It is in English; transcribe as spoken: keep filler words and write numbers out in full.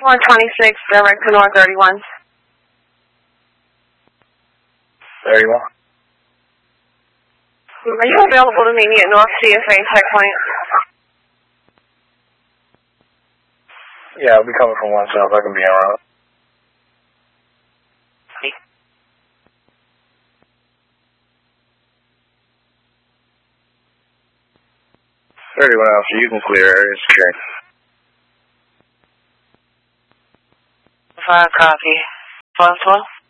one twenty-six, direct to North thirty-one. thirty-one. Are you available to meet me at North C F A checkpoint? Yeah, I'll be coming from one south. I can be around. thirty-one Alpha, you can clear area security. Five copy. Plus twelve?